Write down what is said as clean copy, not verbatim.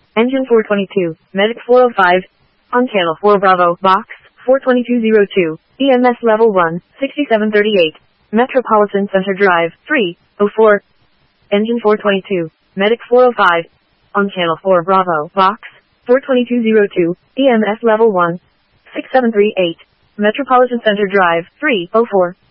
Engine 422, Medic 405. On channel 4 Bravo, box 42202, EMS level 1, 6738. Metropolitan Center Drive, 304. Engine 422, Medic 405. On channel 4 Bravo, box 42202, EMS level 1, 6738. Metropolitan Center Drive, 304.